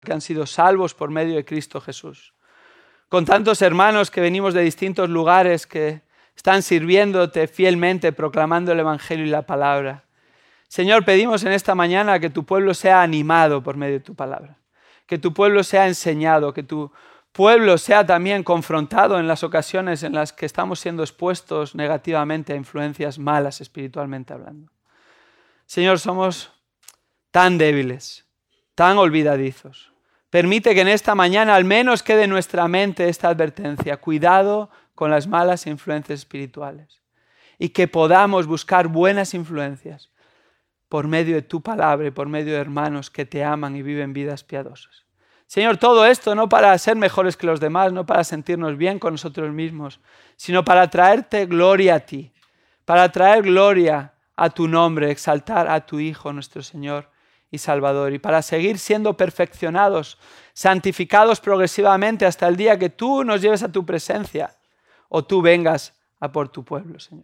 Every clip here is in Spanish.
que han sido salvos por medio de Cristo Jesús. Con tantos hermanos que venimos de distintos lugares que están sirviéndote fielmente, proclamando el Evangelio y la palabra. Señor, pedimos en esta mañana que tu pueblo sea animado por medio de tu palabra, que tu pueblo sea enseñado, que tu pueblo sea también confrontado en las ocasiones en las que estamos siendo expuestos negativamente a influencias malas espiritualmente hablando. Señor, somos tan débiles, tan olvidadizos. Permite que en esta mañana al menos quede en nuestra mente esta advertencia. Cuidado con las malas influencias espirituales. Y que podamos buscar buenas influencias por medio de tu palabra y por medio de hermanos que te aman y viven vidas piadosas. Señor, todo esto no para ser mejores que los demás, no para sentirnos bien con nosotros mismos, sino para traerte gloria a ti, para traer gloria a tu nombre, exaltar a tu Hijo, nuestro Señor y Salvador, y para seguir siendo perfeccionados, santificados progresivamente hasta el día que tú nos lleves a tu presencia o tú vengas a por tu pueblo, Señor.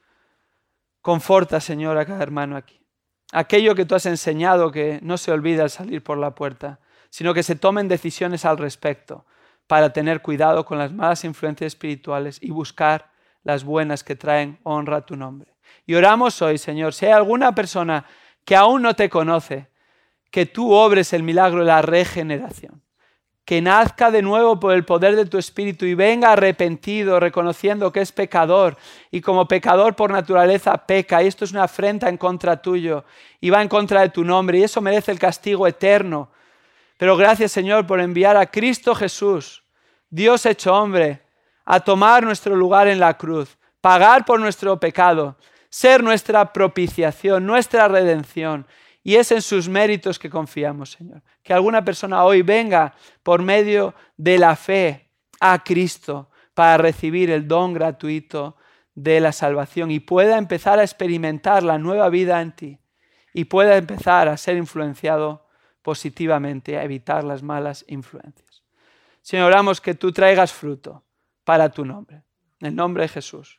Conforta, Señor, a cada hermano aquí. Aquello que tú has enseñado que no se olvide al salir por la puerta, sino que se tomen decisiones al respecto para tener cuidado con las malas influencias espirituales y buscar las buenas que traen honra a tu nombre. Y oramos hoy, Señor, si hay alguna persona que aún no te conoce, que tú obres el milagro de la regeneración, que nazca de nuevo por el poder de tu Espíritu y venga arrepentido, reconociendo que es pecador y como pecador por naturaleza peca, y esto es una afrenta en contra tuyo y va en contra de tu nombre, y eso merece el castigo eterno. Pero gracias, Señor, por enviar a Cristo Jesús, Dios hecho hombre, a tomar nuestro lugar en la cruz, pagar por nuestro pecado, ser nuestra propiciación, nuestra redención. Y es en sus méritos que confiamos, Señor. Que alguna persona hoy venga por medio de la fe a Cristo para recibir el don gratuito de la salvación y pueda empezar a experimentar la nueva vida en ti y pueda empezar a ser influenciado positivamente, a evitar las malas influencias. Señor, oramos que tú traigas fruto para tu nombre. En el nombre de Jesús.